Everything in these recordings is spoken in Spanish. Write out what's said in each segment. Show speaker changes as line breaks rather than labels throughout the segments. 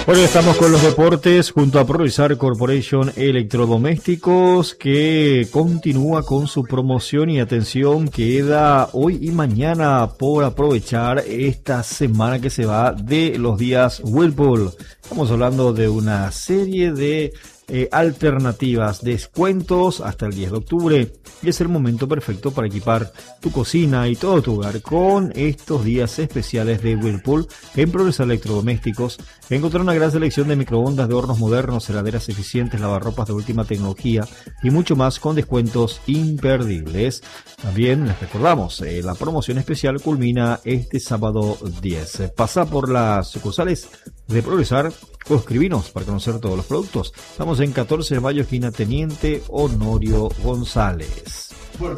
Bueno, estamos con los deportes junto a Progresar Corporation Electrodomésticos, que continúa con su promoción y atención, queda hoy y mañana por aprovechar esta semana que se va de los días Whirlpool. Estamos hablando de una serie de alternativas, descuentos hasta el 10 de octubre y es el momento perfecto para equipar tu cocina y todo tu hogar con estos días especiales de Whirlpool. En Progresar Electrodomésticos encontrar una gran selección de microondas, de hornos modernos, heladeras eficientes, lavarropas de última tecnología y mucho más con descuentos imperdibles. También les recordamos, la promoción especial culmina este sábado 10. Pasa por las sucursales de Progresar o escribinos para conocer todos los productos. Estamos en 14 de mayo, esquina Teniente Honorio González.
Bueno,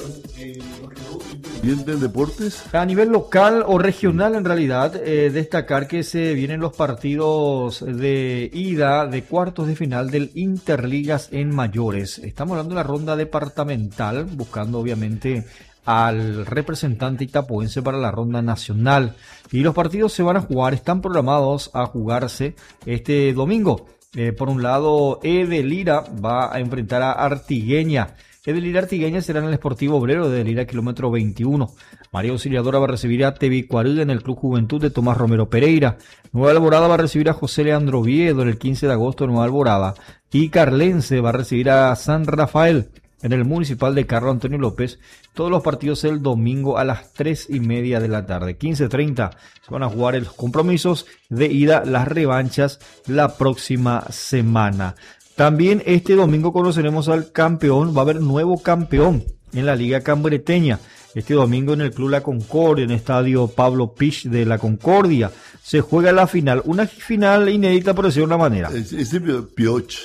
¿bien de deportes?
A nivel local o regional, en realidad, destacar que se vienen los partidos de ida de cuartos de final del Interligas en mayores. Estamos hablando de la ronda departamental, buscando obviamente al representante itapuense para la ronda nacional. Y los partidos se van a jugar, están programados a jugarse este domingo. Por un lado, Edelira va a enfrentar a Artigueña. Edelira Artigueña será en el Sportivo Obrero de Edelira, kilómetro 21. María Auxiliadora va a recibir a Tebicuarú en el Club Juventud de Tomás Romero Pereira. Nueva Alborada va a recibir a José Leandro Viedo en el 15 de agosto en Nueva Alborada. Y Carlense va a recibir a San Rafael en el Municipal de Carlos Antonio López. Todos los partidos el domingo a las 3:30 de la tarde. 15:30 se van a jugar los compromisos de ida, las revanchas la próxima semana. También este domingo conoceremos al campeón, va a haber nuevo campeón en la Liga Cambreteña. Este domingo en el Club La Concordia, en el Estadio Pablo Pich de La Concordia, se juega la final. Una final inédita, por decirlo de una manera.
¿Es Pioch?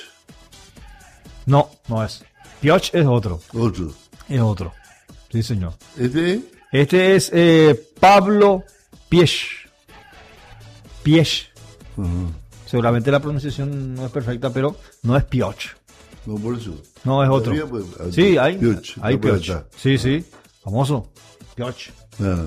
No, no es. Pioch es otro.
Otro.
Es otro. Sí, señor.
¿Este
es Pablo Piech. Piech.
Uh-huh.
Seguramente la pronunciación no es perfecta, pero no es Pioch.
No, por eso.
No, es otro.
Pues,
Sí, hay
Pioch.
Sí, sí. Famoso. Pioch.
Ah.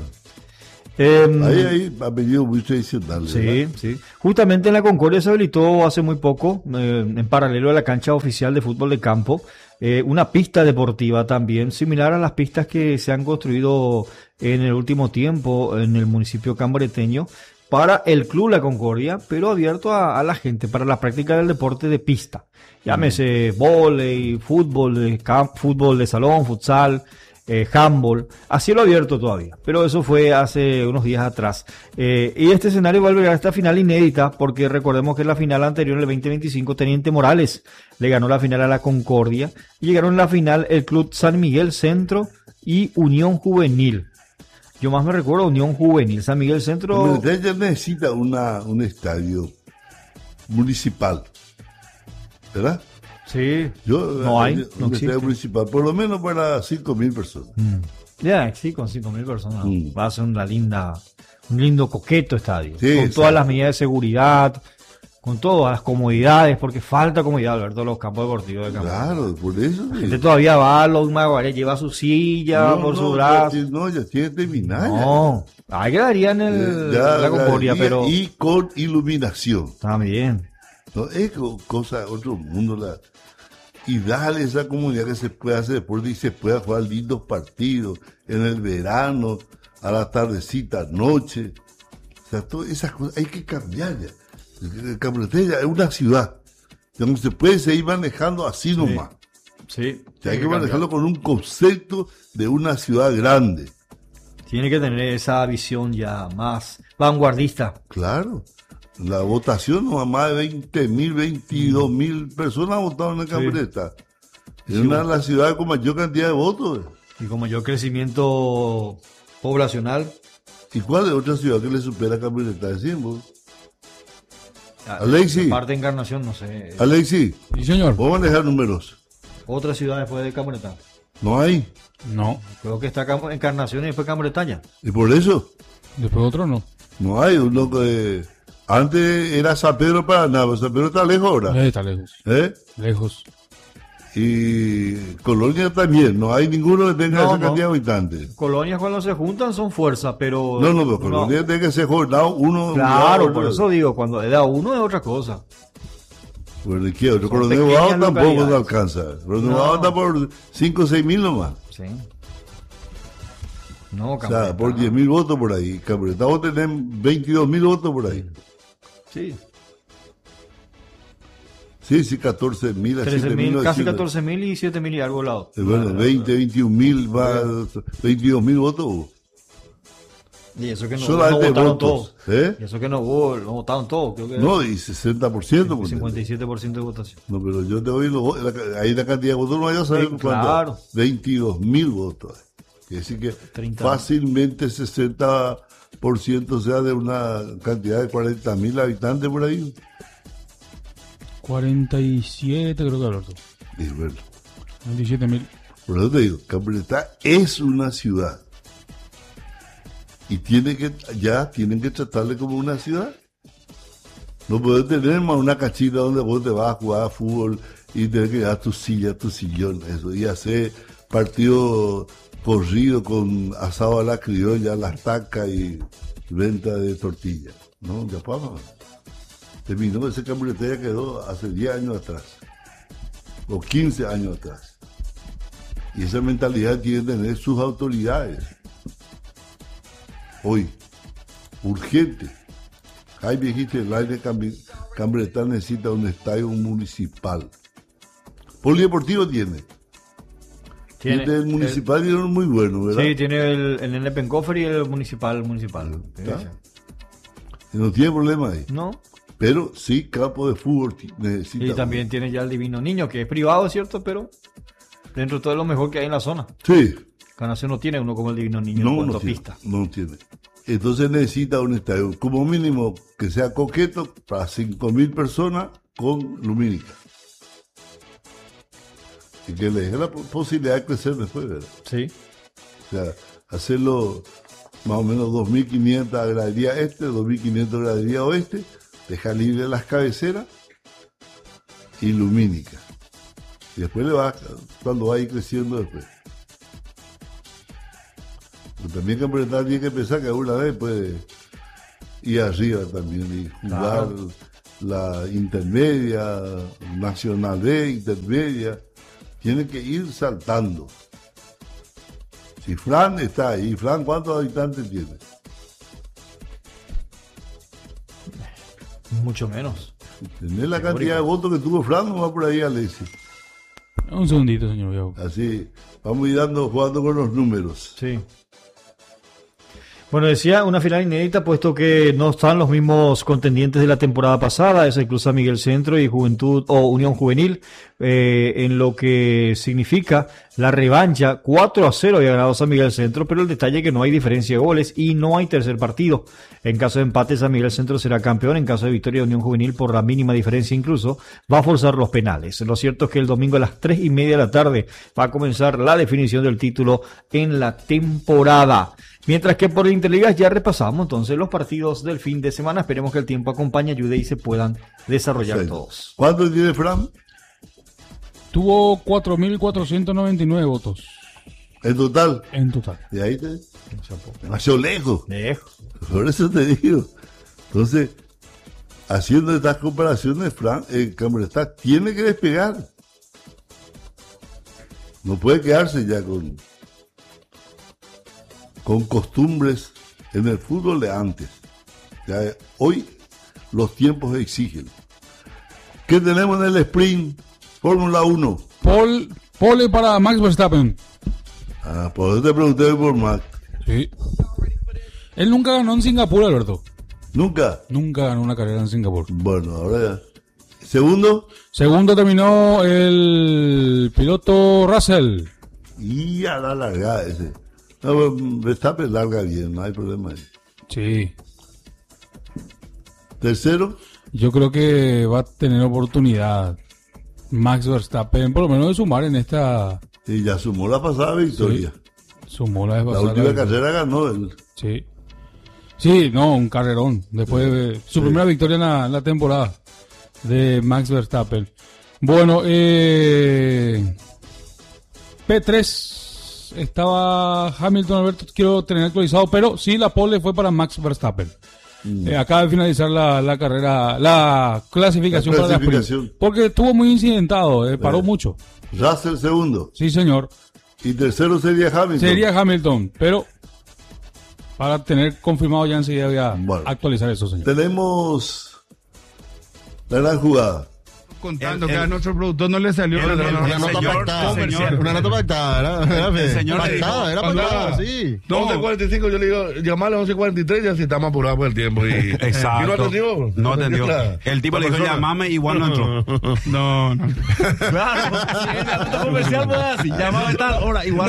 Ahí apellido muy tradicional.
Sí,
¿verdad?
sí. Justamente en la Concordia se habilitó hace muy poco, en paralelo a la cancha oficial de fútbol de campo, una pista deportiva también, similar a las pistas que se han construido en el último tiempo en el municipio cambreteño, para el Club La Concordia, pero abierto a la gente para la práctica del deporte de pista. Llámese vóley, fútbol fútbol de salón, futsal, handball, a cielo abierto todavía, pero eso fue hace unos días atrás. Y este escenario va a albergar esta final inédita, porque recordemos que en la final anterior, en el 2025, Teniente Morales le ganó la final a La Concordia, y llegaron en la final el Club San Miguel Centro y Unión Juvenil. Yo más me recuerdo Unión Juvenil, San Miguel Centro.
Ella necesita un estadio municipal, ¿verdad?
Sí,
no
hay,
un estadio municipal, por lo menos para 5.000 personas.
Ya, sí, con 5.000 personas. Va a ser un lindo, coqueto estadio.
Sí,
con
exacto.
Todas las medidas de seguridad, con todas las comodidades, porque falta comodidad, Alberto, los campos deportivos de campo.
Claro, por eso.
La gente todavía va a los Maguaré, lleva su silla por su brazo.
Ya tiene terminada.
No, ahí quedaría en la Concordia, pero.
Y con iluminación.
También.
No, es cosa, otro mundo. Y darle a esa comunidad que se pueda hacer deporte y se pueda jugar lindos partidos en el verano, a la tardecita, noche. O sea, todas esas cosas hay que cambiar ya. Cambreteña es una ciudad donde se puede seguir manejando así nomás.
Sí.
Hay que manejarlo con un concepto de una ciudad grande.
Tiene que tener esa visión ya más vanguardista.
Claro. La votación, más de 20.000, 22.000 personas votaron en Cambreta. Es una de las ciudades con mayor cantidad de votos.
Y con mayor crecimiento poblacional.
¿Y cuál es otra ciudad que le supera a Cambreta? Decimos. Alexi.
Parte de Encarnación, no sé.
Alexi.
Sí, señor.
¿Puedo manejar números?
¿Otra ciudad después de Cambreta?
No hay.
No.
Creo que está Encarnación y después Cambretaña.
¿Y por eso?
Después otro no.
No hay. Uno que antes era San Pedro Paraná, pero San Pedro está lejos ahora.
Está lejos.
¿Eh?
Lejos.
Y Colonia también, no hay ninguno que tenga esa cantidad de habitantes.
Colonias cuando se juntan son fuerza, pero...
Pero Colonia tiene que ser jornado uno.
Claro, por eso digo, cuando es da uno es otra cosa.
Bueno, ¿y qué? Otro Coronel Bogado tampoco no alcanza. Coronel Bogado anda por 5 o 6 mil nomás.
Sí. No,
o sea, por 10 mil votos por ahí. Cambretá vos tenés 22 mil votos por ahí.
Sí.
Sí, 14 mil a 7 mil.
Casi 14 mil y 7 mil y algo al lado.
Bueno, 20, 21 mil, 22 mil votos.
Y eso que no
votaron
todos. Y eso que no votaron todos. Creo que
no, y 60%.
57% de votación.
No, pero yo te doy ahí la cantidad de votos, no vayas a saber cuánto.
Claro.
22 mil votos. Quiere decir que
30.
Fácilmente 60% sea de una cantidad de 40 mil habitantes por ahí.
47 creo que Alberto.
Y bueno.
27 mil.
Por eso te digo, Cambretá es una ciudad. Y tienen que tratarle como una ciudad. No puedes tener más una cachita donde vos te vas a jugar a fútbol y tener que dar tu silla, tu sillón, eso, y hacer partido corrido con asado a la criolla, las tacas y venta de tortillas. No, ya pasamos. Terminó, ese Cambretá ya quedó hace 10 años atrás, o 15 años atrás. Y esa mentalidad tiene que tener sus autoridades. Hoy, urgente. Jaime dijiste, el aire Cambretá necesita un estadio municipal. Polideportivo tiene. Tiene el municipal y uno muy bueno, ¿verdad?
Sí, tiene el Nene Pencofer y el municipal.
Y no tiene problema ahí.
No.
Pero sí, campo de fútbol necesita.
Y también tiene ya el Divino Niño, que es privado, ¿cierto? Pero dentro de todo lo mejor que hay en la zona.
Sí.
Canación no tiene uno como el Divino Niño en cuanto a pista.
No tiene. Entonces necesita un estadio, como mínimo, que sea coqueto para 5.000 personas con lumínica. Y que le deje la posibilidad de crecer después, ¿verdad?
Sí.
O sea, hacerlo más o menos 2.500 gradería este, 2.500 gradería oeste, dejar libre las cabeceras y lumínica. Y después cuando va a ir creciendo después. Pero también Cambretá tiene que pensar que alguna vez puede ir arriba también y jugar la intermedia, Nacional B, intermedia. Tiene que ir saltando. Si Fran está ahí, Fran, ¿cuántos habitantes tiene?
Mucho menos.
Tener la cantidad de votos que tuvo Fran, no va por ahí, Alexis.
Un segundito, señor.
Así, vamos a ir jugando con los números.
Sí. Bueno, decía una final inédita, puesto que no están los mismos contendientes de la temporada pasada, esa incluso a Miguel Centro y Juventud o Unión Juvenil, en lo que significa la revancha. 4-0 había ganado San Miguel Centro, pero el detalle es que no hay diferencia de goles y no hay tercer partido. En caso de empate, San Miguel Centro será campeón. En caso de victoria de Unión Juvenil, por la mínima diferencia incluso, va a forzar los penales. Lo cierto es que el domingo a las 3:30 de la tarde va a comenzar la definición del título en la temporada. Mientras que por Interligas ya repasamos entonces los partidos del fin de semana. Esperemos que el tiempo acompañe, ayude y se puedan desarrollar todos.
¿Cuánto tiene Fran?
Tuvo 4.499 votos.
¿En total?
En total.
¿Y ahí demasiado lejos? Por eso te digo. Entonces, haciendo estas comparaciones, Fran, Cambretá tiene que despegar. No puede quedarse ya con costumbres en el fútbol de antes. Ya, hoy los tiempos exigen. ¿Qué tenemos en el sprint? Fórmula 1.
Pole para Max Verstappen.
Por eso te pregunté por Max.
Sí. Él nunca ganó en Singapur, Alberto.
¿Nunca?
Nunca ganó una carrera en Singapur.
Bueno, ahora ya. ¿Segundo?
Segundo terminó el piloto Russell.
Y a la largada ese. No, Verstappen larga bien, no hay problema ahí.
Sí.
¿Tercero?
Yo creo que va a tener oportunidad Max Verstappen, por lo menos de sumar en esta...
Sí, ya sumó la pasada victoria.
Sí, sumó la vez pasada.
La última carrera ganó él.
Sí. Sí, no, un carrerón. Después de su primera victoria en la temporada de Max Verstappen. Bueno, P3 estaba Hamilton, Alberto, quiero tener actualizado, pero sí, la pole fue para Max Verstappen. Acaba de finalizar la carrera, la clasificación para la sprint, porque estuvo muy incidentado, paró mucho.
Russell segundo.
Sí, señor.
Y tercero sería Hamilton.
Sería Hamilton, pero para tener confirmado ya enseguida voy a actualizar eso, señor.
Tenemos la gran jugada.
Contando que a nuestro productor no le salió una nota pactada. Una nota pactada, ¿verdad?
El señor
era pactada, sí.
11:45 yo le digo, llamarle a 11:43 ya si estamos apurados por el tiempo.
Exacto.
¿Y no atendió?
No atendió. El tipo le dijo, llamame, igual no entró.
No.
Claro, si en el auto comercial pues así, llamame a tal hora, igual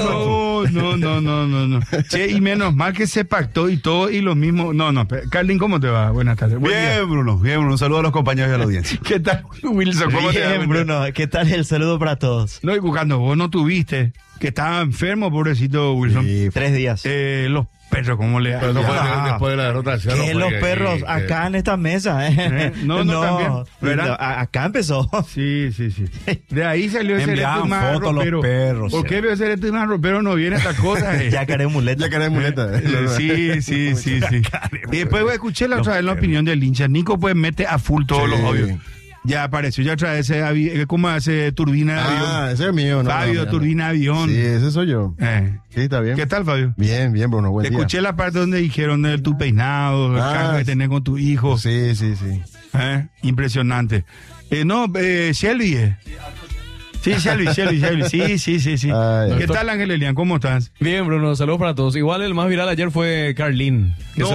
no. Che, y menos mal que se pactó y todo y lo mismo. No. Carlin, ¿cómo te va? Buenas tardes.
Bien, Bruno. Un saludo a los compañeros de la audiencia.
¿Qué tal, Wilson? ¿Cómo te va?
Bien, Bruno, ¿qué tal? El saludo para todos.
No, y buscando, vos no tuviste, que estaba enfermo, pobrecito Wilson.
Sí, 3 días.
Los perros, ¿cómo le
Pero no fue después de la derrota.
Que los perros, acá en esta mesa,
No, también. ¿Verdad?
Acá empezó.
Sí. De ahí salió ese
enviaban
más
fotos
ropero.
los perros.
¿Por qué veo ese más ropero? No viene esta cosa.
Yacaré muleta.
Sí. Y después escuché la otra vez la opinión del hincha. Nico pues mete a full todos los obvios. Ya apareció, ya trae ese, ¿cómo hace? Turbina de avión.
Ese es mío, ¿no?
Fabio, turbina de avión.
Sí, ese soy yo. Sí, está bien.
¿Qué tal, Fabio?
Bien, Bruno, buen día.
Escuché la parte donde dijeron de tu peinado, el cargo que tenés con tu hijo.
Sí.
Impresionante. Shelby. Sí, Shelby. Sí. ¿Qué tal, Ángel Elian? ¿Cómo estás?
Bien, Bruno, saludos para todos. Igual el más viral ayer fue Carlín.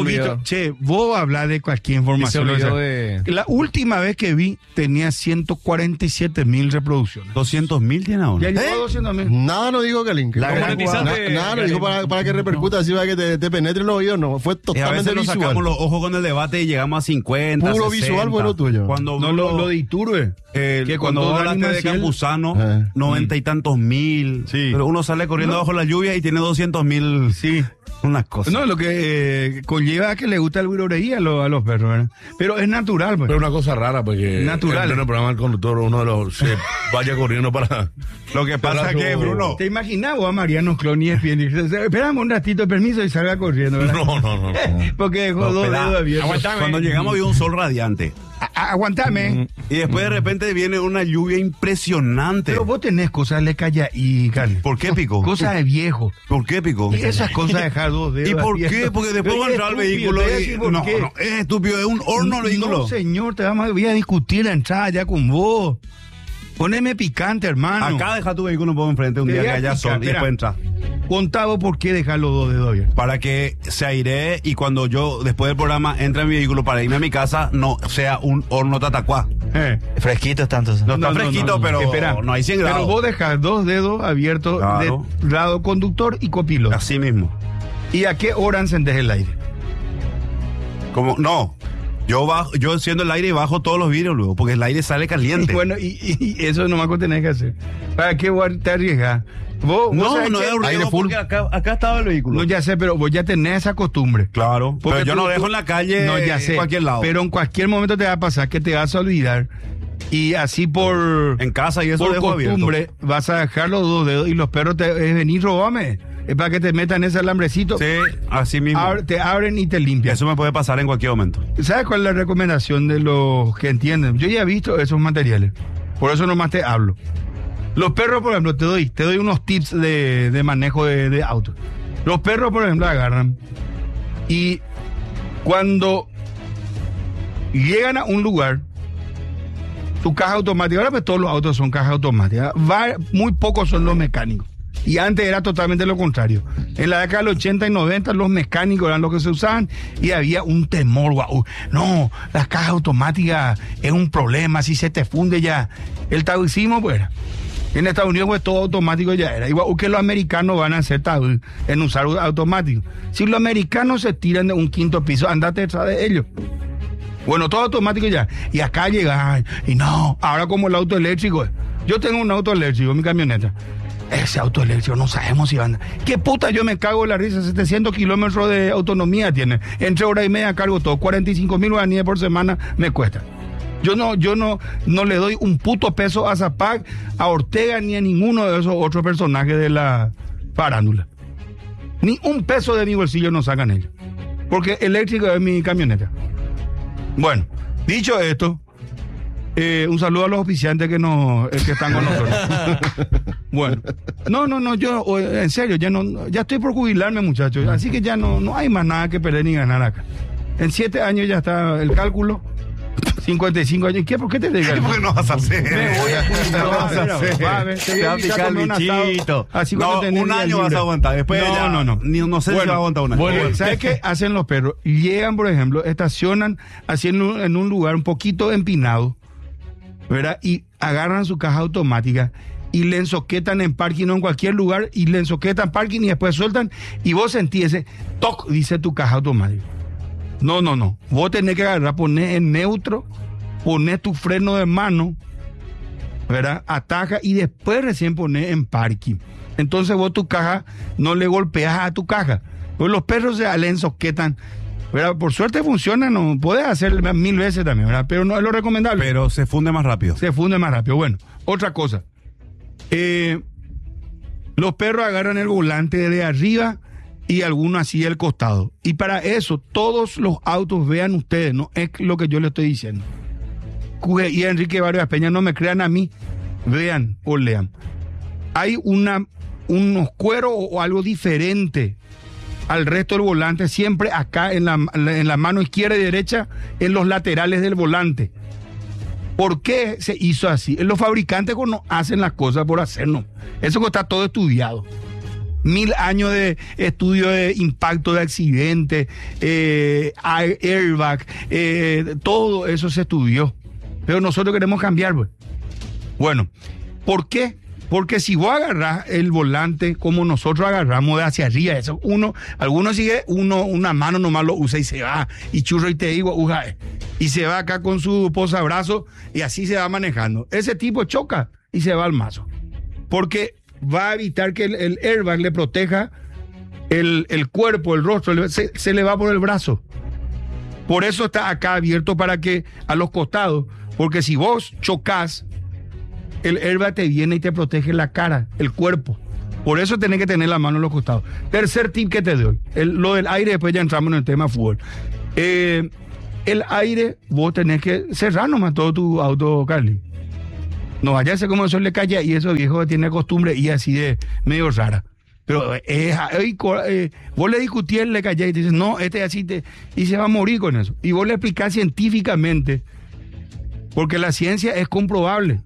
Vos hablás de cualquier información. La última vez que vi tenía 147,000 reproducciones.
200,000 tiene ahora.
Ya llegó 200,000.
Nada no dijo Galín. Nada no dijo para que repercuta, así para que te penetre los oídos. No, fue totalmente
a veces
visual.
Nos sacamos los ojos con el debate y llegamos a 50,
Puro
60.
visual fue lo tuyo.
Cuando
no, lo de Iturbe.
Que cuando hablaste de Campuzano, 90 y tantos mil.
Sí.
Pero uno sale corriendo bajo la lluvia y tiene 200,000.
Sí.
Unas cosas.
No, lo que conlleva que le gusta el viroreía a los perros, ¿verdad? Pero es natural, pues.
Pero una cosa rara, porque
natural.
En el programa del conductor uno de los se vaya corriendo para...
Lo que pasa es que, Bruno...
¿Te imaginabas a Mariano Cloni esperamos un ratito, permiso, y salga corriendo, ¿verdad?
No.
Porque dejó dos dedos abiertos.
Cuando llegamos había un sol radiante.
Aguantame.
Y después de repente viene una lluvia impresionante.
Pero vos tenés cosas de calle y Carlos.
¿Por qué, Pico?
Cosas de viejo.
¿Por qué, Pico?
Y esas cosas de dejar dos dedos.
¿Y por qué? Porque después va a entrar al vehículo y... No, es estúpido, es un horno el vehículo.
No, señor, voy a discutir la entrada ya con vos. Poneme picante, hermano.
Acá deja tu vehículo un poco enfrente un día que haya sol y después entra.
Contaba por qué dejar los dos dedos abiertos.
Para que se airee y cuando yo, después del programa, entre en mi vehículo para irme a mi casa, no sea un horno tatacuá.
Fresquito tanto.
No está fresquito, pero
espera,
no hay 100 grados.
Pero vos dejas dos dedos abiertos, claro, de lado conductor y copiloto.
Así mismo.
¿Y a qué hora encendés el aire?
Como, no. Yo enciendo el aire y bajo todos los vidrios luego, porque el aire sale caliente.
Bueno, y eso nomás que tenés que hacer. ¿Para qué te arriesgas? ¿Vos
no es un riesgo porque acá estaba el vehículo.
No, ya sé, pero vos ya tenés esa costumbre.
Claro, porque pero yo no dejo en la calle en cualquier lado.
Pero en cualquier momento te va a pasar que te vas a olvidar. Y así en
casa y eso
por costumbre abierto. Vas a dejar los dos dedos y los perros es venir, robame. Es para que te metan ese alambrecito.
Sí, así mismo.
Te abren y te limpian.
Eso me puede pasar en cualquier momento.
¿Sabes cuál es la recomendación de los que entienden? Yo ya he visto esos materiales. Por eso nomás te hablo. Los perros, por ejemplo, te doy unos tips de manejo de auto. Los perros, por ejemplo, agarran y cuando llegan a un lugar, tu caja automática, ahora pues todos los autos son cajas automáticas, muy pocos son los mecánicos. Y antes era totalmente lo contrario. En la década del 80 y 90 los mecánicos eran los que se usaban y había un temor. No, las cajas automáticas es un problema, si se te funde ya. El taoísmo, pues, en Estados Unidos pues todo automático ya era. Igual que los americanos van a hacer taoí en usar automático. Si los americanos se tiran de un quinto piso, andate detrás de ellos. Bueno, todo automático ya. Y acá llegan, y no, ahora como el auto eléctrico. Yo tengo un auto eléctrico, mi camioneta. Ese auto eléctrico no sabemos si va a andar. ¿Qué puta yo me cago en la risa? 700 kilómetros de autonomía tiene. Entre hora y media cargo todo. 45,000 guaraníes por semana me cuesta. Yo no le doy un puto peso a Zapac, a Ortega, ni a ninguno de esos otros personajes de la farándula. Ni un peso de mi bolsillo no sacan ellos. Porque eléctrico es mi camioneta. Bueno, dicho esto, un saludo a los oficiantes que están con nosotros. Bueno, no, yo en serio, ya estoy por jubilarme, muchachos. Así que ya no hay más nada que perder ni ganar acá. En 7 años ya está el cálculo. 55 años. ¿Qué? ¿Por qué te digas?
¿Por qué no vas a hacer?
Me voy a
Te va a picar el bichito. Así no, un año vas a aguantar. Después no sé si va a aguantar un año.
Bueno, ¿sabes qué hacen los perros? Llegan, por ejemplo, estacionan haciendo en un lugar un poquito empinado, ¿verdad? Y agarran su caja automática y le ensoquetan en parking o en cualquier lugar y le ensoquetan parking y después sueltan y vos sentís ese toc, dice tu caja automática. No. Vos tenés que agarrar, poner en neutro, poner tu freno de mano, ¿verdad? Ataja y después recién poner en parking. Entonces vos tu caja no le golpeas a tu caja. Pues los perros se le ensoquetan, ¿verdad? Por suerte funciona, no podés hacer 1000 veces también, ¿verdad? Pero no es lo recomendable.
Pero se funde más rápido.
Bueno, otra cosa. Los perros agarran el volante de arriba y algunos así del costado. Y para eso, todos los autos, vean ustedes, no es lo que yo le estoy diciendo. Y Enrique Vargas Peña, no me crean a mí, vean o lean. Hay unos cueros o algo diferente al resto del volante, siempre acá en la mano izquierda y derecha, en los laterales del volante. ¿Por qué se hizo así? Los fabricantes no hacen las cosas por hacernos. Eso está todo estudiado. 1000 años de estudio de impacto de accidente, airbag, todo eso se estudió. Pero nosotros queremos cambiar, pues. Bueno, ¿por qué? Porque si vos agarrás el volante como nosotros agarramos de hacia arriba, eso algunos sigue una mano nomás lo usa y se va, y churro y te digo, y se va acá con su posabrazo y así se va manejando. Ese tipo choca y se va al mazo. Porque va a evitar que el airbag le proteja el cuerpo, el rostro, se le va por el brazo. Por eso está acá abierto para que a los costados, porque si vos chocas, el airbag te viene y te protege la cara, el cuerpo. Por eso tenés que tener la mano en los costados. Tercer tip que te doy, lo del aire, después ya entramos en el tema fútbol. El aire, vos tenés que cerrar nomás todo tu auto, Carly. No vaya a ser como eso le calla y eso viejo tiene costumbre y así de medio rara. Pero vos le discutís, le callás y te dices, no, así y se va a morir con eso. Y vos le explicás científicamente, porque la ciencia es comprobable.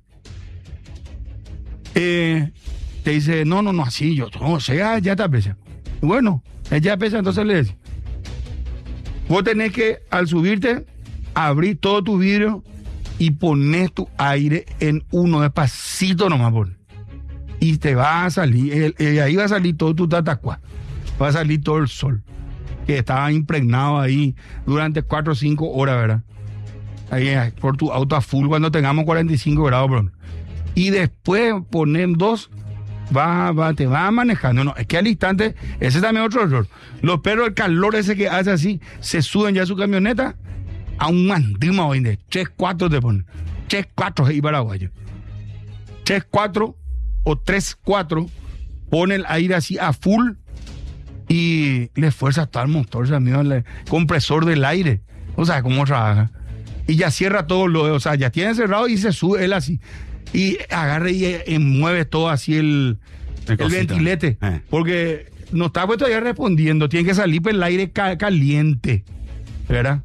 Te dice, no, así yo, no, ya está pesa. Bueno, ya pesa, entonces le decís, vos tenés que, al subirte, abrir todo tu vidrio y pones tu aire en uno despacito nomás, y te va a salir, ahí va a salir todo tu tatacuá, va a salir todo el sol, que estaba impregnado ahí durante 4 o 5 horas, ¿verdad? Ahí por tu auto a full cuando tengamos 45 grados, bro. Y después poner 2, te va manejando. No, es que al instante, ese es también otro error. Los perros, el calor ese que hace así, se suben ya su camioneta a un mandimo hoy de 3-4 te ponen. 3-4 y paraguayo. 3-4 o 3-4 pone el aire así a full y le fuerza todo el motor, el compresor del aire. O sea, cómo trabaja. Y ya cierra todo o sea, ya tiene cerrado y se sube él así. Y agarra y mueve todo así el ventilete. Porque no está pues todavía respondiendo. Tiene que salir por el aire caliente, ¿verdad?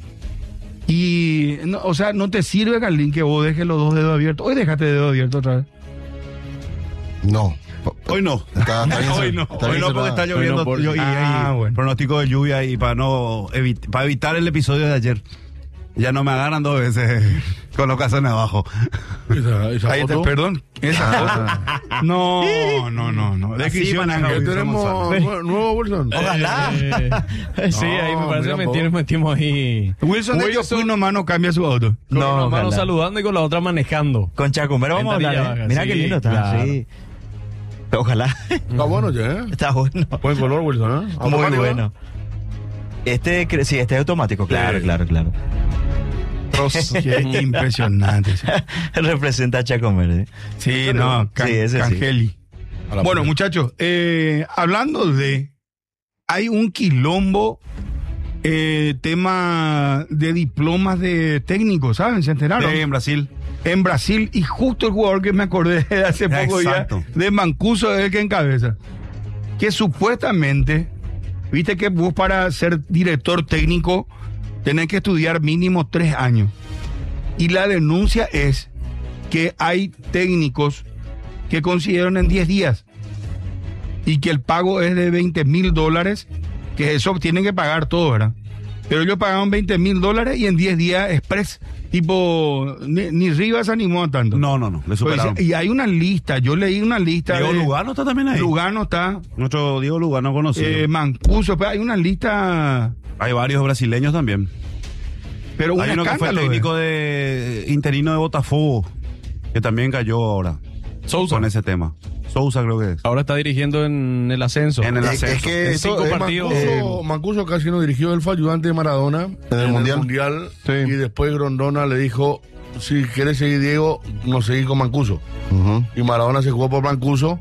Y, o sea, no te sirve, Carlín, que vos dejes los 2 dedos abiertos. Hoy dejaste el dedo abierto otra vez.
No.
Hoy no. Hoy no porque está lloviendo. Bueno. Pronóstico de lluvia y para evitar el episodio de ayer. Ya no me agarran 2 veces con los calzones abajo.
Perdón. Esa foto. No.
Descripción, tenemos nuevo Wilson.
Ojalá. Sí, ahí me parece que metimos ahí.
Wilson de Yopui nomás no cambia su auto.
Con una mano saludando y con la otra manejando.
Con Chacumero vamos a hablar. Mira qué lindo está.
Claro.
Sí. Ojalá.
Está bueno, ya.
Está bueno.
Buen color, Wilson, ¿eh?
Muy bueno. Sí, este es automático, claro.
Cross. Qué impresionante.
Representa a Chacomer.
Sí, no, Cangeli. Bueno, muchachos, hablando de... Hay un quilombo, tema de diplomas de técnicos, ¿saben? ¿Se enteraron?
Sí, en Brasil.
En Brasil, y justo el jugador que me acordé de hace poco ya, de Mancuso, es el que encabeza. Que supuestamente, viste que vos para ser director técnico tenés que estudiar mínimo 3 años. Y la denuncia es que hay técnicos que consiguieron en 10 días y que el pago es de $20,000, que eso tienen que pagar todo, ¿verdad? Pero ellos pagaron $20,000 y en 10 días express. Tipo, ni Rivas se animó a tanto.
No, le superaron.
Pues, y hay una lista, yo leí una lista.
Diego Lugano está también ahí.
Lugano está.
Nuestro Diego Lugano conocido.
Mancuso, pues hay una lista.
Hay varios brasileños también.
Pero
hay uno que fue técnico de interino de Botafogo, que también cayó ahora.
Sousa.
Con ese tema. Sousa creo que es.
Ahora está dirigiendo en el ascenso.
En el ascenso.
Es que
en 5 partidos.
Mancuso casi no dirigió, él fue ayudante de Maradona
en el Mundial.
Sí. Y después Grondona le dijo, si quieres seguir Diego, no seguir con Mancuso. Y Maradona se jugó por Mancuso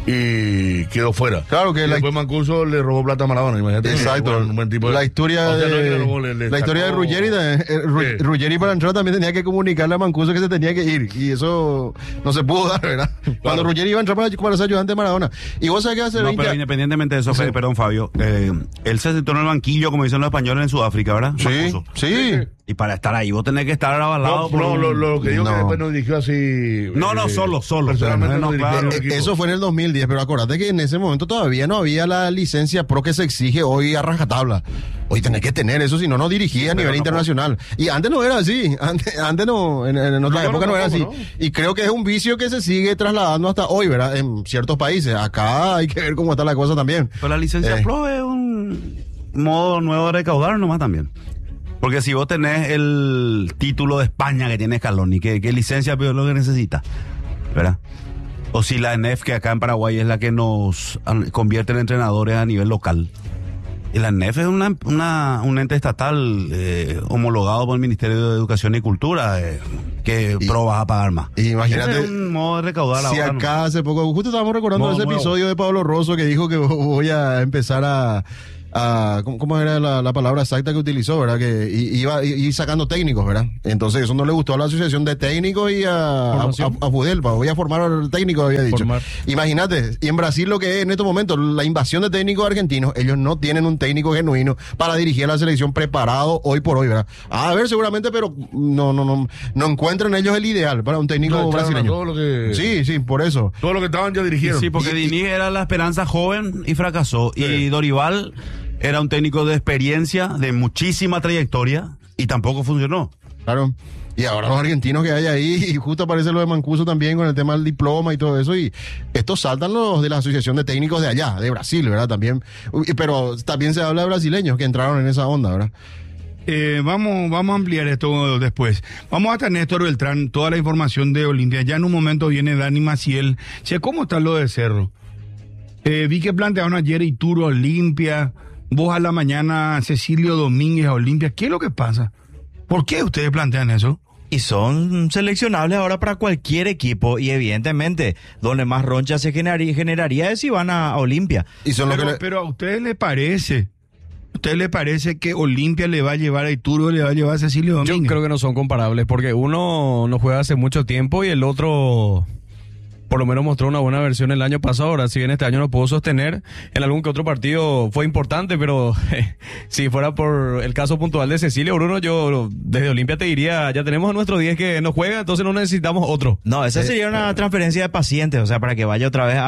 y quedó fuera.
Claro que
después Mancuso le robó plata a Maradona, imagínate.
Exacto.
Un buen tipo
la historia de Ruggeri para entrar también tenía que comunicarle a Mancuso que se tenía que ir, y eso no se pudo dar, ¿verdad? Claro. Cuando Ruggeri iba a entrar para ser ayudante de Maradona. Y vos sabés que hace 20
pero independientemente de eso, perdón, Fabio, él se sentó en el banquillo, como dicen los españoles, en Sudáfrica, ¿verdad?
Sí.
Y para estar ahí vos tenés que estar avalado.
Lo que digo que después no dirigió así.
Solo.
Personalmente
eso fue en el 2010, pero acordate que en ese momento todavía no había la licencia pro que se exige hoy a rajatabla. Hoy tenés que tener eso, si no dirigía a nivel internacional. Y antes no era así. Antes no, en otra época no era así. ¿No? Y creo que es un vicio que se sigue trasladando hasta hoy, ¿verdad? En ciertos países. Acá hay que ver cómo está la cosa también.
Pero la licencia pro es un modo nuevo de recaudar nomás también. Porque si vos tenés el título de España que tiene Scaloni, ¿qué licencia es lo que necesita? ¿Verdad? O si la ENEF, que acá en Paraguay es la que nos convierte en entrenadores a nivel local. Y la ENEF es un ente estatal homologado por el Ministerio de Educación y Cultura, que pro vas a pagar más.
Imagínate.
Ese es un modo de recaudar
si
ahora,
acá hace poco, justo estábamos recordando ese episodio de Pablo Rosso que dijo que voy a empezar a ¿cómo era la palabra exacta que utilizó, verdad? Que iba sacando técnicos, ¿verdad? Entonces eso no le gustó a la asociación de técnicos y a Fudelpa. Voy a formar al técnico, había dicho. Imagínate, y en Brasil lo que es en estos momentos, la invasión de técnicos argentinos, ellos no tienen un técnico genuino para dirigir a la selección preparado hoy por hoy, ¿verdad? A ver, seguramente, pero no encuentran ellos el ideal para un técnico brasileño. Sí, por eso.
Todo lo que estaban ya dirigieron.
Sí, porque Diniz era la esperanza joven y fracasó. Sí. Y Dorival era un técnico de experiencia, de muchísima trayectoria, y tampoco funcionó.
Claro. Y ahora los argentinos que hay ahí, y justo aparece lo de Mancuso también con el tema del diploma y todo eso, y estos saltan los de la Asociación de Técnicos de allá, de Brasil, ¿verdad? También, pero también se habla de brasileños que entraron en esa onda, ¿verdad?
Vamos a ampliar esto después. Vamos hasta Néstor Beltrán, toda la información de Olimpia. Ya en un momento viene Dani Maciel. Che, ¿cómo está lo de Cerro? Vi que plantearon ayer Ituro Olimpia. Vos a la mañana, Cecilio Domínguez a Olimpia. ¿Qué es lo que pasa? ¿Por qué ustedes plantean eso?
Y son seleccionables ahora para cualquier equipo. Y evidentemente, donde más roncha se generaría es si van a Olimpia.
Pero a ustedes les parece... ¿Usted le parece que Olimpia le va a llevar a Ituro, le va a llevar a Cecilio Domínguez?
Yo creo que no son comparables, porque uno no juega hace mucho tiempo y el otro... por lo menos mostró una buena versión el año pasado. Ahora, si bien este año no pudo sostener, en algún que otro partido fue importante, pero si fuera por el caso puntual de Cecilio, Bruno, yo desde Olimpia te diría, ya tenemos a nuestro 10 que no juega, entonces no necesitamos otro.
No, esa sería una transferencia de pacientes, o sea, para que vaya otra vez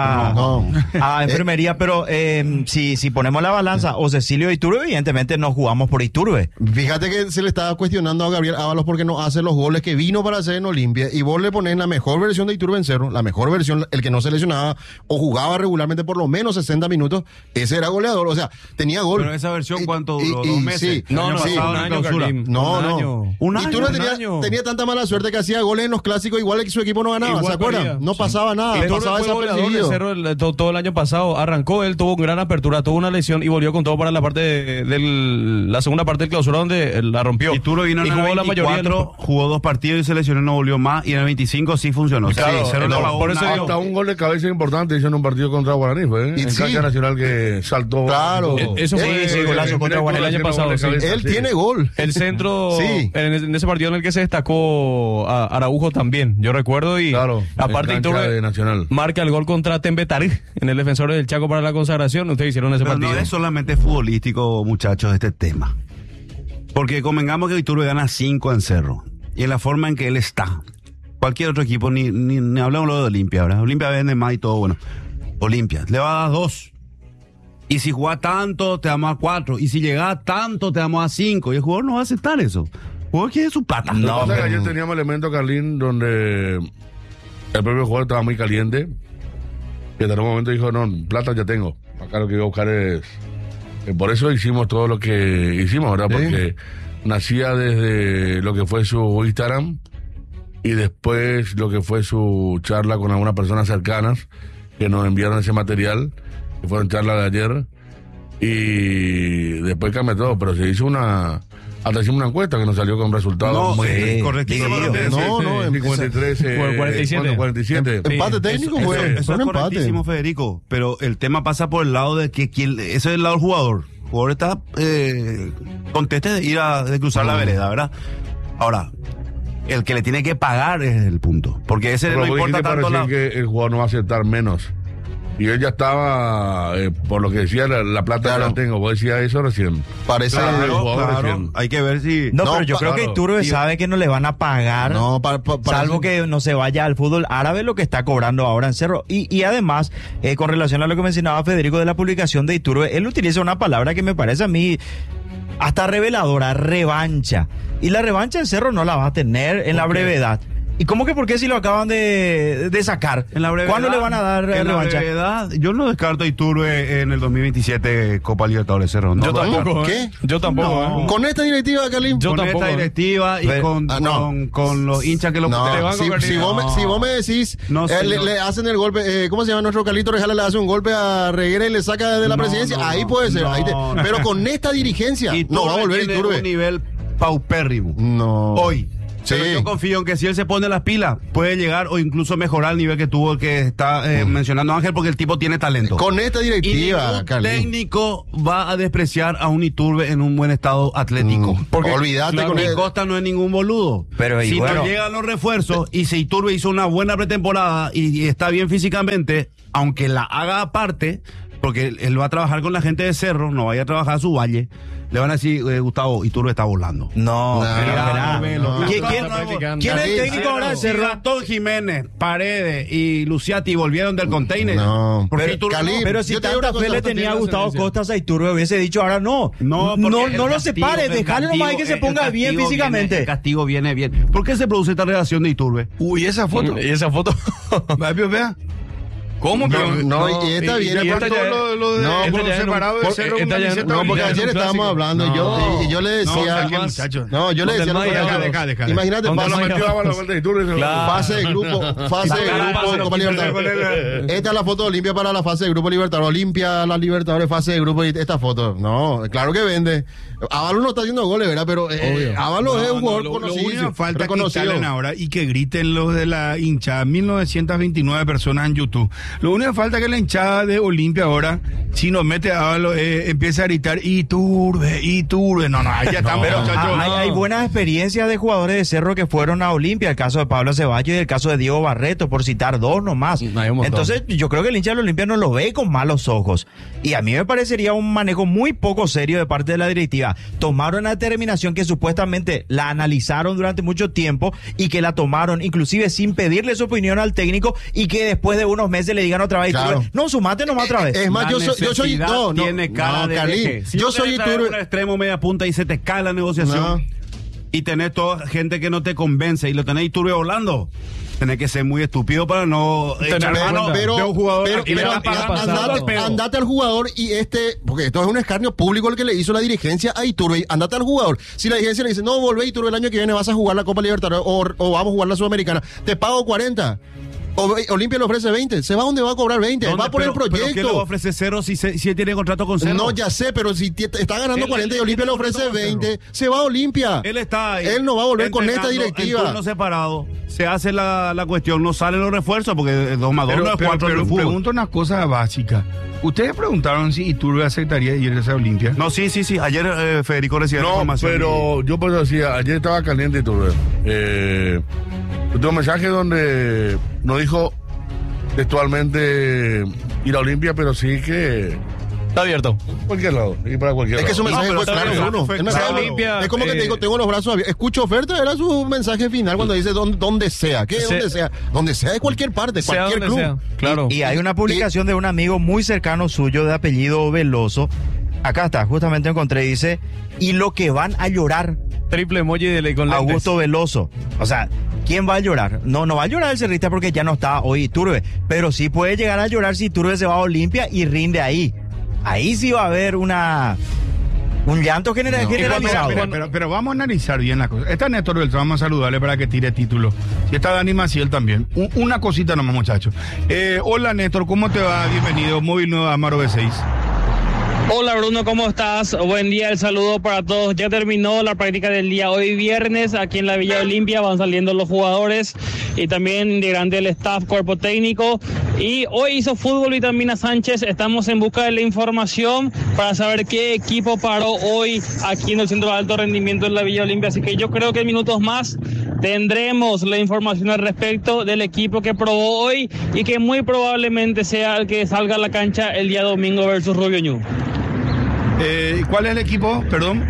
a enfermería, pero si ponemos la balanza, o Cecilio o Iturbe, evidentemente no jugamos por Iturbe.
Fíjate que se le estaba cuestionando a Gabriel Ábalos porque no hace los goles que vino para hacer en Olimpia, y vos le ponés la mejor versión de Iturbe en Cerro, la mejor mejor versión, el que no se lesionaba o jugaba regularmente por lo menos 60 minutos, ese era goleador, o sea, tenía gol.
Pero esa versión, ¿cuánto duró? ¿2 meses?
Sí.
Un año, Carlín.
No. Y tú tenía tanta mala suerte que hacía goles en los clásicos, igual que su equipo no ganaba, ¿se acuerdan? No pasaba nada, pasaba desapercibido.
Cerro todo el año pasado, arrancó, él tuvo gran apertura, tuvo una lesión y volvió con todo para la parte de la segunda parte del clausura donde la rompió.
Y Turo vino en el 24, jugó 2 partidos y se lesionó y no volvió más, y en el 25 sí funcionó.
Claro, por eso hasta un gol de cabeza importante hizo en un partido contra Guaraní, en cancha nacional que saltó.
Claro.
Eso fue golazo contra Guaraní el año pasado.
Él tiene gol.
El centro, en ese partido en el que se destacó a Araujo también, yo recuerdo, y aparte Iturbe marca el gol contra Tembetarí en el Defensor del Chaco para la consagración. Ustedes hicieron ese partido.
No es solamente futbolístico, muchachos, este tema. Porque convengamos que Iturbe gana 5 en Cerro. Y en la forma en que él está. Cualquier otro equipo, ni hablamos de Olimpia, ¿verdad? Olimpia vende más y todo, bueno. Olimpia, le va a dar 2. Y si jugás tanto, te damos a 4. Y si llegás tanto, te damos a 5. Y el jugador no va a aceptar eso. El jugador quiere su plata.
No, pero ayer teníamos elementos, Carlín, donde el propio jugador estaba muy caliente. Y en algún momento dijo, no, plata ya tengo. Acá lo que iba a buscar es... por eso hicimos todo lo que hicimos, ¿verdad? Porque nacía desde lo que fue su Instagram y después lo que fue su charla con algunas personas cercanas que nos enviaron ese material, que fueron charlas de ayer, y después cambió todo, pero se hizo hasta hicimos una encuesta que nos salió con resultados muy
correctísimo.
No, en 53, 47.
Empate técnico fue.
Eso es correctísimo, Federico, pero el tema pasa por el lado de que ese es el lado del jugador. El jugador está conteste de cruzar la vereda, ¿verdad? Ahora, el que le tiene que pagar es el punto, porque ese no importa tanto
que el jugador no va a aceptar menos. Y él ya estaba, por lo que decía, la plata que la tengo. Vos decías eso recién.
Parece
claro. Hay que ver si...
No, pero yo creo que Iturbe sabe que no le van a pagar, salvo que no se vaya al fútbol árabe, lo que está cobrando ahora en Cerro. Y además, con relación a lo que mencionaba Federico de la publicación de Iturbe, él utiliza una palabra que me parece a mí hasta reveladora, revancha. Y la revancha en Cerro no la va a tener en la brevedad. ¿Y cómo que por qué si lo acaban de sacar?
En la brevedad,
¿cuándo le van a dar revancha?
En la brevedad, yo no descarto a Iturbe en el 2027 Copa Libertadores Cerro.
Yo tampoco.
¿Qué?
Yo tampoco.
No. ¿Con esta directiva, Carlín?
Con esta directiva y con los hinchas que lo...
Si vos me decís, le hacen el golpe, ¿cómo se llama nuestro Carlito Rejala? Le hace un golpe a Reguera y le saca de la presidencia, ahí puede ser. Pero con esta dirigencia no va a volver Iturbe.
Tiene un nivel paupérrimo.
No.
Hoy.
Sí.
Pero yo confío en que si él se pone las pilas, puede llegar o incluso mejorar el nivel que tuvo el que está mencionando Ángel, porque el tipo tiene talento.
Con esta directiva,
y el técnico va a despreciar a un Iturbe en un buen estado atlético.
Porque olvídate con
él. Costa no es ningún boludo.
Pero
si no llegan los refuerzos y si Iturbe hizo una buena pretemporada y está bien físicamente, aunque la haga aparte, porque él va a trabajar con la gente de Cerro, no vaya a trabajar a su valle. Le van a decir, Gustavo, Iturbe está volando.
¿Quién es el técnico ahora de Cerro?
Gastón Jiménez, Paredes y Luciati volvieron del container.
No.
Pero si tanta fe le tenía a Gustavo Costas a Iturbe, hubiese dicho ahora no lo separe, dejale nomás que se ponga bien físicamente.
El castigo viene bien. ¿Por qué se produce esta relación de Iturbe?
Uy, esa foto. ¿Y esa foto?
Vea.
¿Cómo que no? Y esta viene por todo lo de separado de Cerro. No, porque ayer estábamos hablando y yo le decía, yo le decía, imagínate, fase de grupo, Copa Libertadores. Esta es la foto de Olimpia para la fase de grupo Libertadores. Olimpia, la Libertadores, fase de grupo, y esta foto. No, claro que vende. Ábalos no está haciendo goles, ¿verdad? Pero Ábalos es un jugador conocido. Lo único
falta que salen ahora y que griten los de la hinchada, 1929 personas en YouTube. Lo único que falta es que la hinchada de Olimpia ahora, si nos mete a Ábalos, empieza a gritar Iturbe. No, ya estamos.
Pero hay buenas experiencias de jugadores de Cerro que fueron a Olimpia, el caso de Pablo Ceballos y el caso de Diego Barreto, por citar 2 nomás. Entonces, yo creo que el hincha de Olimpia no lo ve con malos ojos. Y a mí me parecería un manejo muy poco serio de parte de la directiva. Tomaron una determinación que supuestamente la analizaron durante mucho tiempo y que la tomaron inclusive sin pedirle su opinión al técnico, y que después de unos meses le digan otra vez, no, sumate nomás otra vez.
Es más, yo soy
tiene cara de
Carlín,
yo soy Iturbe. Un extremo media punta y se te cae la negociación. y tenés toda gente que no te convence y lo tenés Iturbe volando, tenés que ser muy estúpido para no echar mano de un jugador.
Andate al jugador y porque esto es un escarnio público el que le hizo la dirigencia a Iturbe. Andate al jugador. Si la dirigencia le dice, no, volvé Iturbe, el año que viene vas a jugar la Copa Libertadores o vamos a jugar la Sudamericana, te pago 40. Olimpia le ofrece 20. ¿Se va donde va a cobrar 20? Va por el proyecto.
¿Pero qué le ofrece 0 si él tiene contrato con 0?
No, ya sé, pero si está ganando 40 y Olimpia le ofrece 20, se va a Olimpia.
Él está ahí.
Él no va a volver con esta directiva.
En turno separado. Se hace la cuestión, no salen los refuerzos porque 2 más 2 no es 4.
Pero pregunto una cosa básica. ¿Ustedes preguntaron si Iturbe aceptaría irse a Olimpia?
No, sí. Ayer Federico recibió información.
No, pero yo por eso decía, ayer estaba caliente Iturbe. Tuve un mensaje donde no dijo textualmente ir a Olimpia, pero sí que
está abierto.
Cualquier lado, y para cualquier lado.
Es que su mensaje fue claro, Bruno. Es como que te digo, tengo los brazos abiertos. Escucho oferta, era su mensaje final cuando dice donde sea. ¿Qué? Donde sea. Donde sea de cualquier parte, cualquier club. Sea.
Claro. Y hay una publicación de un amigo muy cercano suyo de apellido Veloso. Acá está, justamente encontré, dice, y lo que van a llorar.
Triple emoji de con
Augusto Veloso. O sea, ¿quién va a llorar? No va a llorar el cerrista porque ya no está hoy Iturbe, pero sí puede llegar a llorar si Iturbe se va a Olimpia y rinde ahí. Ahí sí va a haber un llanto generalizado.
Pero vamos a analizar bien la cosa. Está Néstor Beltrán, vamos a saludarle para que tire título. Y está Dani Maciel también. Una cosita nomás, muchachos. Hola Néstor, ¿cómo te va? Bienvenido, Móvil Nueva Amaro B6.
Hola Bruno, ¿cómo estás? Buen día, el saludo para todos. Ya terminó la práctica del día hoy viernes aquí en la Villa Olimpia, van saliendo los jugadores y también integrante del staff, cuerpo técnico. Y hoy hizo fútbol Vitamina Sánchez, estamos en busca de la información para saber qué equipo paró hoy aquí en el Centro de Alto Rendimiento en la Villa Olimpia. Así que yo creo que en minutos más tendremos la información al respecto del equipo que probó hoy y que muy probablemente sea el que salga a la cancha el día domingo versus Rubio Ñu.
¿Cuál es el equipo? Perdón.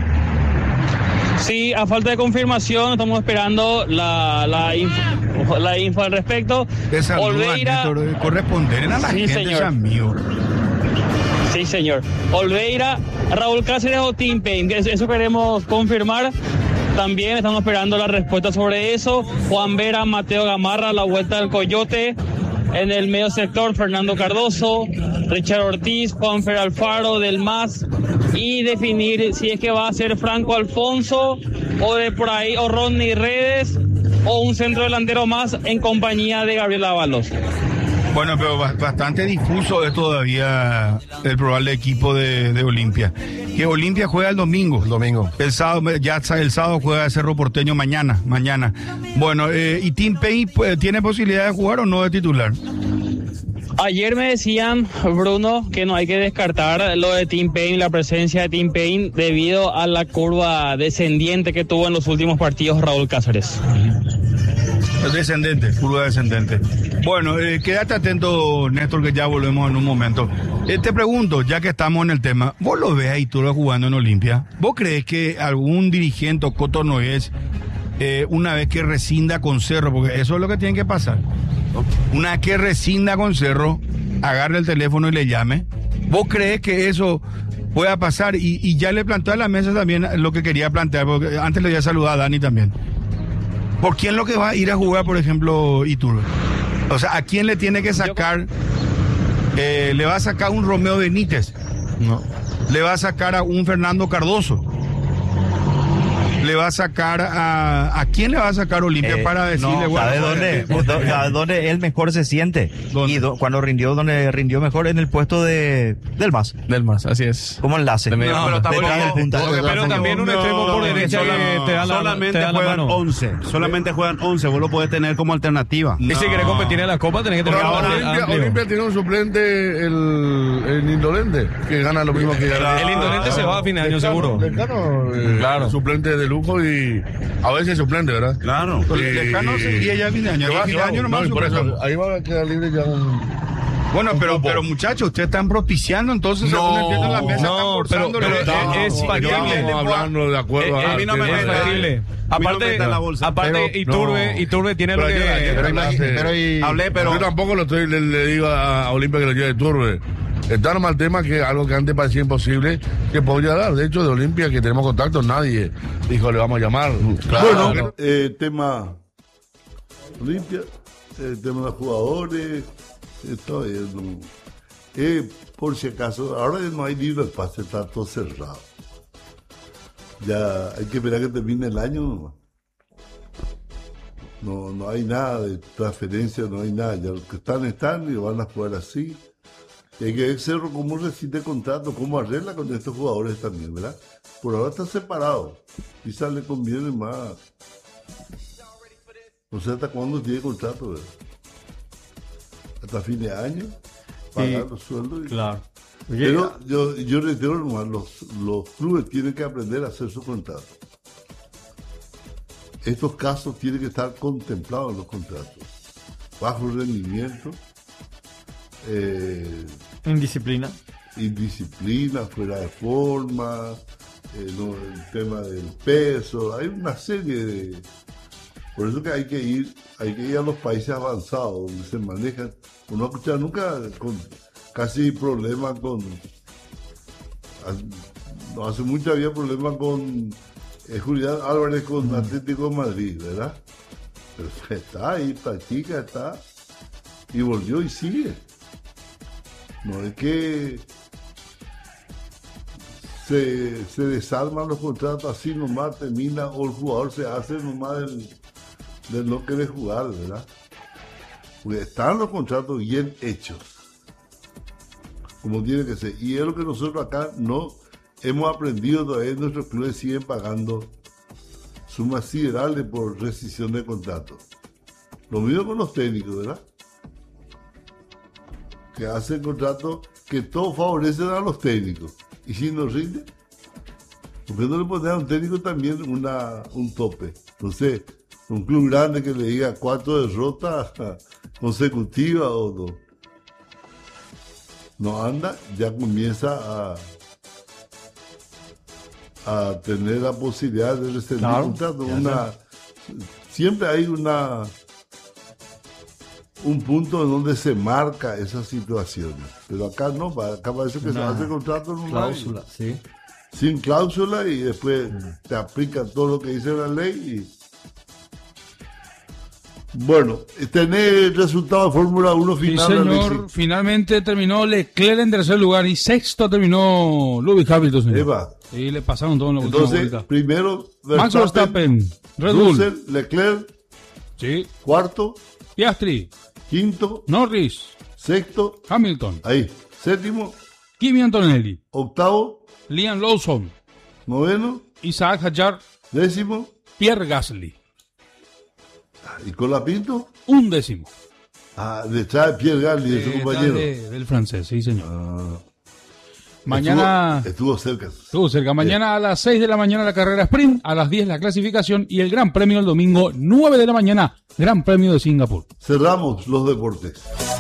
Sí, a falta de confirmación, estamos esperando la info al respecto.
Olveira, corresponder a la
sí,
gente,
señor.
Amigo.
Sí, señor. Olveira, Raúl Cáceres o Tim Payne, eso queremos confirmar. También estamos esperando la respuesta sobre eso. Juan Vera, Mateo Gamarra, la vuelta del Coyote. En el medio sector, Fernando Cardoso, Richard Ortiz, Juanfer Alfaro, del MAS, y definir si es que va a ser Franco Alfonso o de por ahí, o Rodney Redes, o un centro delantero más en compañía de Gabriel Ábalos.
Bueno, pero bastante difuso es todavía el probable equipo de Olimpia. Que Olimpia juega el domingo. El sábado juega Cerro Porteño mañana. Bueno, ¿y Tim Payne tiene posibilidad de jugar o no de titular?
Ayer me decían, Bruno, que no hay que descartar lo de Tim Payne, la presencia de Tim Payne, debido a la curva descendiente que tuvo en los últimos partidos Raúl Cáceres.
Curva descendente. Bueno, quédate atento, Néstor, que ya volvemos en un momento. Te pregunto, ya que estamos en el tema, ¿vos lo ves a Iturbe jugando en Olimpia? ¿Vos crees que algún dirigente o cotonoés, una vez que rescinda con Cerro, porque eso es lo que tiene que pasar, una vez que rescinda con Cerro, agarre el teléfono y le llame? ¿Vos crees que eso pueda pasar? Y ya le planteé a la mesa también lo que quería plantear, porque antes le voy a saludar a Dani también. ¿Por quién lo que va a ir a jugar, por ejemplo, Iturbe? O sea, ¿a quién le tiene que sacar? ¿Le va a sacar un Romeo Benítez? No. ¿Le va a sacar a un Fernando Cardoso? ¿Le va a sacar a quién le va a sacar Olimpia para decirle,
¿sabe dónde él mejor se siente? ¿Dónde? Y cuando donde rindió mejor en el puesto del MAS.
Del MAS, así es.
Como enlace.
Pero también un extremo por derecha que te da la mano.
Solamente juegan 11, vos lo podés tener como alternativa.
Y si querés competir en la Copa, tenés que tener
Olimpia tiene un suplente, el Indolente, que gana lo mismo que gana.
El Indolente se va a fin de año, seguro.
Claro. Suplente de lujo y a veces suplente, ¿verdad?
Claro. Lejano sería ya fin de año.
No, por eso, ahí va a quedar libre ya un...
Bueno, pero muchachos, ustedes están propiciando, entonces según entiendo la mesa, están forzando.
Es factible.
Estamos hablando de acuerdo.
A mí no me es factible. Aparte, Iturbe tiene lo que...
Yo tampoco le digo a Olimpia que lo lleve Iturbe. Está nomás el tema que algo que antes parecía imposible, que podría dar. De hecho, de Olimpia, que tenemos contacto, nadie dijo, le vamos a llamar.
Bueno, tema Olimpia, tema de los jugadores, todo eso. Por si acaso, ahora no hay libre pase, está todo cerrado. Ya hay que esperar que termine el año nomás. No hay nada de transferencia, no hay nada. Ya los que están y van a jugar así. Y hay que ver Cerro cómo rescinde contrato, cómo arregla con estos jugadores también, ¿verdad? Por ahora están separados. Quizás le conviene más. No sé hasta cuándo tiene contrato, ¿verdad? Hasta fin de año, pagar los sueldos.
Claro.
Pero yo reitero nomás, los clubes tienen que aprender a hacer su contrato. Estos casos tienen que estar contemplados en los contratos. Bajo rendimiento.
Indisciplina,
fuera de forma, el tema del peso. Hay una serie de... Por eso que hay que ir a los países avanzados, donde se manejan. Uno ha escuchado nunca con casi problemas con... No hace mucho había problemas con Julián Álvarez con Atlético de Madrid, ¿verdad? Pero está ahí, practica, está, y volvió y sigue. No es que se desarman los contratos así nomás, termina, o el jugador se hace nomás del no querer jugar, ¿verdad? Porque están los contratos bien hechos, como tiene que ser. Y es lo que nosotros acá no hemos aprendido todavía. Nuestros clubes siguen pagando sumas siderables por rescisión de contratos. Lo mismo con los técnicos, ¿verdad? Que hacen contratos que todos favorecen a los técnicos. Y si no rinde, ¿por qué no le ponen a un técnico también un tope? No sé, un club grande que le diga 4 derrotas consecutivas o no. No anda, ya comienza a tener la posibilidad de rescindir el contrato. Siempre hay un punto en donde se marca esas situaciones. Pero acá no, acá parece que se hace contrato en
cláusula, sí.
Sin cláusula, y después te aplica todo lo que dice la ley. Bueno, tenés el resultado de Fórmula 1 final.
Sí, señor. Alexis. Finalmente terminó Leclerc en tercer lugar y sexto terminó Lewis Hamilton, señor.
Eva.
Y le pasaron todo en la última vuelta.
Entonces, primero
Max Verstappen, Red Bull,
Leclerc,
sí.
Cuarto,
Piastri,
quinto,
Norris,
sexto,
Hamilton,
ahí, séptimo,
Kimi Antonelli,
octavo,
Liam Lawson,
noveno,
Isaac Hadjar,
décimo,
Pierre Gasly.
¿Y Colapinto?
11º.
Detrás de Pierre Gasly, de su compañero.
Del francés, sí, señor. Mañana...
Estuvo cerca.
Mañana a las 6 de la mañana la carrera sprint, a las 10 la clasificación y el Gran Premio el domingo 9 de la mañana, Gran Premio de Singapur.
Cerramos los deportes.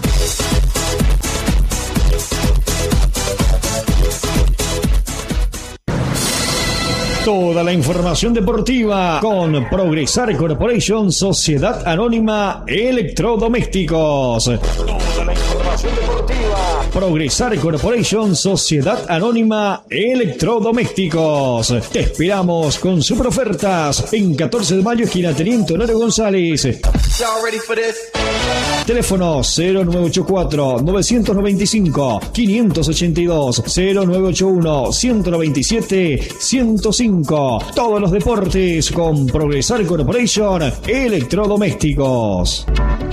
Toda la información deportiva con Progresar Corporation, Sociedad Anónima Electrodomésticos. Toda la información deportiva. Progresar Corporation, Sociedad Anónima Electrodomésticos. Te esperamos con super ofertas en 14 de mayo, esquina Teniente Honorio González. Teléfono 0984-995-582, 0981-197-105. Todos los deportes con Progresar Corporation Electrodomésticos.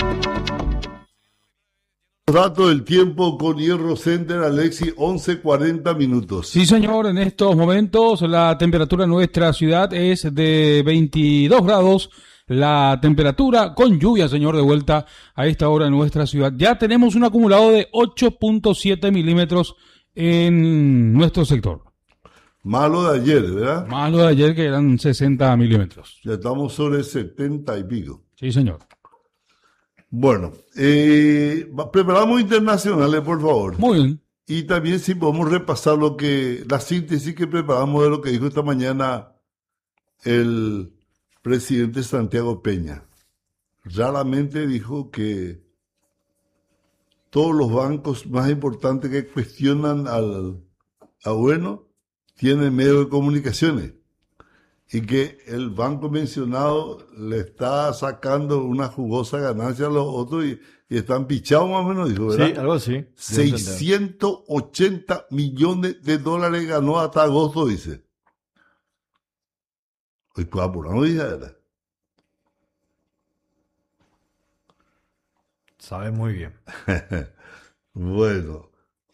Rato del tiempo con Hierro Center, Alexis, 11:40 minutos.
Sí, señor, en estos momentos la temperatura en nuestra ciudad es de 22 grados. La temperatura con lluvia, señor, de vuelta a esta hora en nuestra ciudad. Ya tenemos un acumulado de 8.7 milímetros en nuestro sector.
Malo de ayer, ¿verdad?
Malo de ayer, que eran 60 milímetros.
Ya estamos sobre 70 y pico.
Sí, señor.
Bueno, preparamos internacionales, por favor.
Muy bien.
Y también si podemos repasar la síntesis que preparamos de lo que dijo esta mañana el presidente Santiago Peña. Raramente dijo que todos los bancos más importantes que cuestionan a Bueno tienen medios de comunicaciones y que el banco mencionado le está sacando una jugosa ganancia a los otros y están pichados más o menos, dijo, ¿verdad?
Sí, algo así.
680 millones de dólares ganó hasta agosto, dice. Hoy pues apuramos, dice, ¿verdad?
Sabe muy bien.
Bueno,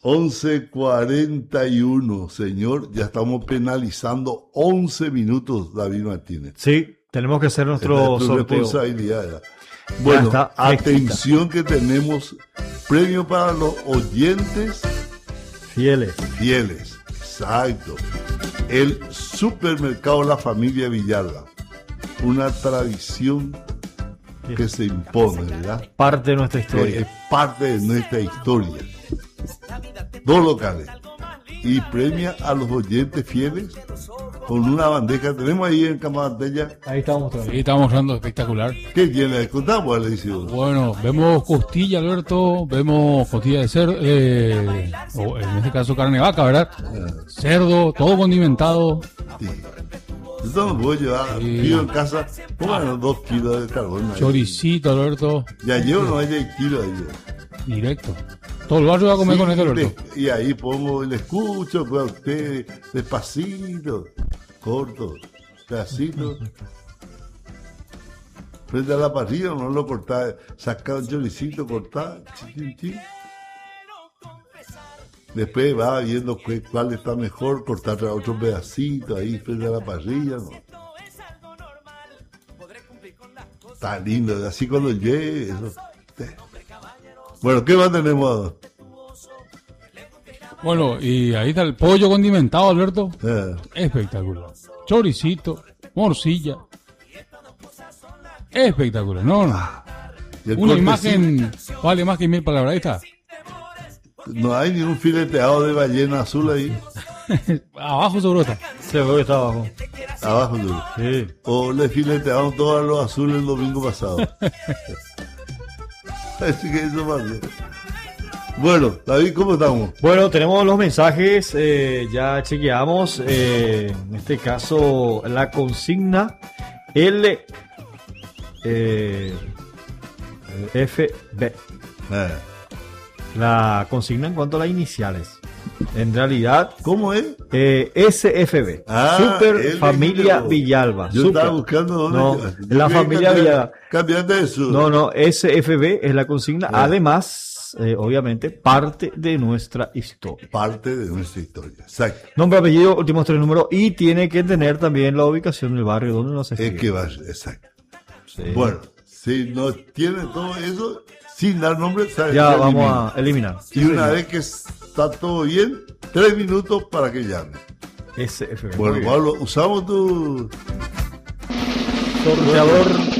11:41, señor. Ya estamos penalizando 11 minutos, David Martínez.
Sí, tenemos que hacer nuestro sorteo.
Responsabilidad. Bueno, atención que tenemos premio para los oyentes
fieles.
Exacto. El supermercado La Familia Villalba. Una tradición que se impone, ¿verdad?
Parte de nuestra historia.
Es parte de nuestra historia. 2 locales. Y premia a los oyentes fieles con una bandeja. Tenemos ahí en Camarantella.
Ahí estamos mostrando.
Sí, estamos mostrando, espectacular.
¿Qué tiene? Contamos, le dice.
Bueno, vemos costilla, Alberto. Vemos costilla de cerdo. O en este caso carne de vaca, ¿verdad? Cerdo, todo condimentado.
Sí. Esto lo puedo llevar, pido en casa, pónganle 2 kilos de carbón.
Choricito, Alberto.
Ya llevo, no hay kilos ahí.
Directo. Todo el barrio va a comer con esto, Alberto.
Y ahí pongo el escucho, pues a usted, despacito, corto, pedacito. Frente a la parrilla, no lo cortaba, sacaba un choricito, cortaba, chin. Después va viendo cuál está mejor, cortar otro pedacito ahí frente a la parrilla, ¿no? Está lindo, así cuando llegue, eso. Bueno, ¿qué más tenemos?
Bueno, y ahí está el pollo condimentado, Alberto. Espectacular. Choricito, morcilla. Espectacular, ¿no? Una imagen vale más que 1000 palabras. Ahí está.
No hay ningún fileteado de ballena azul ahí.
Abajo seguro está.
Seguro está abajo.
Abajo seguro.
Sí.
O le filetearon todos los azules el domingo pasado. Así que eso pasó. Bueno, David, ¿cómo estamos?
Bueno, tenemos los mensajes, ya chequeamos. En este caso, la consigna LFB. La consigna en cuanto a las iniciales. En realidad,
¿cómo es?
SFB. Super Familia Villalba.
Yo estaba buscando
dónde. No, la familia Villalba.
Cambiate eso.
No, SFB es la consigna. Además, obviamente, parte de nuestra historia.
Parte de nuestra historia, exacto.
Nombre, apellido, últimos 3 números y tiene que tener también la ubicación del barrio donde nos escribe.
Es que barrio, exacto. Sí. Bueno, si no tiene todo eso, sin dar nombre,
ya vamos a eliminar.
Y una vez que está todo bien, 3 minutos para que llame.
SFB.
Bueno, Pablo, usamos tu
sorteador